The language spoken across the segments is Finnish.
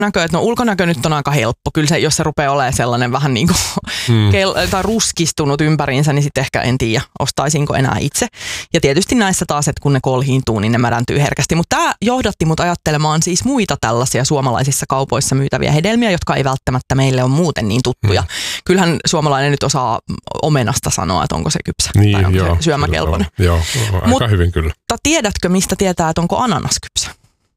ulkonäkö, että no ulkonäkö nyt on aika helppo. Kyllä se, jos se rupeaa olemaan sellainen vähän niin kuin tai ruskistunut ympäriinsä, niin sitten ehkä en tiedä, ostaisinko enää itse. Ja tietysti näissä taas, että kun ne kolhiintuu, niin ne märäntyy herkästi. Mutta tämä johdatti mut ajattelemaan siis muita tällaisia suomalaisissa kaupoissa myytäviä hedelmiä, jotka ei välttämättä meille ole muuten niin tuttuja. Kyllähän suomalainen nyt osaa omenasta sanoa, että onko se kypsä tai onko se syömäkelpoinen. Joo, aika hyvin kyllä. Mutta tiedätkö, mistä tietää, että onko ananas kypsä?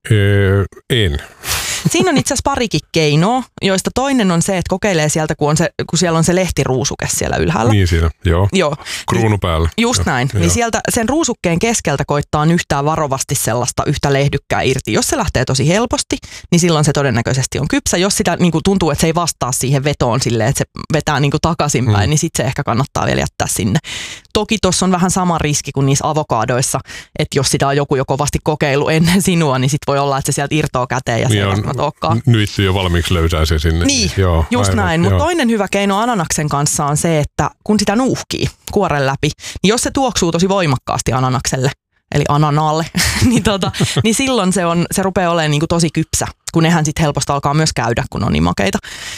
En. Siinä on itse asiassa parikin keinoa, joista toinen on se, että kokeilee sieltä, kun siellä on se lehtiruusuke siellä ylhäällä. Niin siinä, joo. Kruunu päällä. Just näin. Niin sieltä sen ruusukkeen keskeltä koittaa yhtään varovasti sellaista yhtä lehdykkää irti. Jos se lähtee tosi helposti, niin silloin se todennäköisesti on kypsä. Jos sitä niin kuin tuntuu, että se ei vastaa siihen vetoon silleen, että se vetää niin kuin takaisinpäin, niin sitten se ehkä kannattaa vielä jättää sinne. Toki tuossa on vähän sama riski kuin niissä avokaadoissa, että jos sitä on joku jo kovasti kokeillut ennen sinua, niin sitten voi olla, että se sieltä irtoaa käteen ja se ei välttämättä olekaan. Nyitty jo valmiiksi löytää se sinne. Niin, just aivan, näin. Mutta toinen hyvä keino ananaksen kanssa on se, että kun sitä nuuhkii kuoren läpi, niin jos se tuoksuu tosi voimakkaasti ananakselle, eli ananaalle, niin silloin se rupeaa olemaan niin kuin tosi kypsä, kun nehän sitten helposti alkaa myös käydä, kun on niin makeita.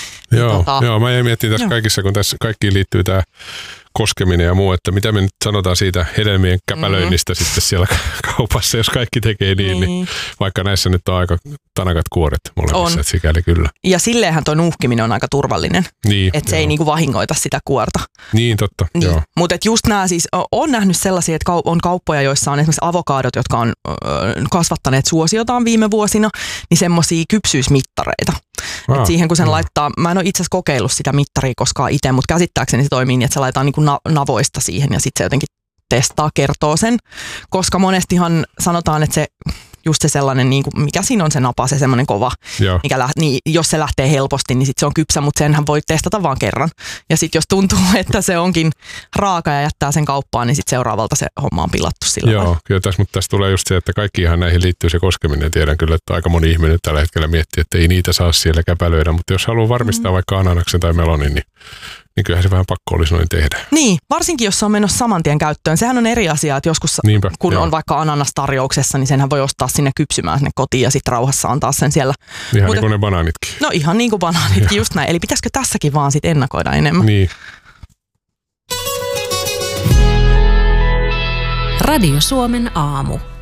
Joo, mä jäin miettimään tässä kaikissa, kun tässä kaikkiin liittyy tämä koskeminen ja muu, että mitä me nyt sanotaan siitä hedelmien käpälöinnistä sitten siellä kaupassa, jos kaikki tekee niin, vaikka näissä nyt on aika tanakat kuoret molemmissa, että sikäli kyllä. Ja silleenhän tuo nuuhkiminen on aika turvallinen, että se ei niinku vahingoita sitä kuorta. Niin, totta, joo. Mutta just nämä siis, on nähnyt sellaisia, että on kauppoja, joissa on esimerkiksi avokaadot, jotka on kasvattaneet suosiotaan viime vuosina, niin semmoisia kypsyysmittareita. Et siihen kun sen laittaa, mä en ole itse asiassa kokeillut sitä mittaria koskaan itse, mutta käsittääkseni se toimii niin, että se laitetaan niinku navoista siihen ja sitten se jotenkin kertoo sen. Koska monestihan sanotaan, että se just se sellainen, niin kuin, mikä siinä on se napa, se semmoinen kova, mikä niin jos se lähtee helposti, niin sitten se on kypsä, mutta senhän voi testata vaan kerran. Ja sitten jos tuntuu, että se onkin raaka ja jättää sen kauppaan, niin sitten seuraavalta se homma on pilattu sillä tavalla. Joo, kyllä mutta tässä tulee just se, että kaikkihan näihin liittyy se koskeminen. Tiedän kyllä, että aika moni ihminen tällä hetkellä miettii, että ei niitä saa siellä käpälöidä, mutta jos haluaa varmistaa vaikka ananaksen tai melonin, niin kyllähän se vähän pakko olisi noin tehdä. Niin, varsinkin jos se on menossa saman tien käyttöön. Sehän on eri asia, että joskus kun on vaikka ananastarjouksessa, niin senhän voi ostaa sinne kypsymään sinne kotiin ja sitten rauhassa antaa sen siellä. Ihan niin kuin ne banaanitkin. No ihan niin kuin banaanitkin, just näin. Eli pitäisikö tässäkin vaan sitten ennakoida enemmän? Niin. Radio Suomen aamu.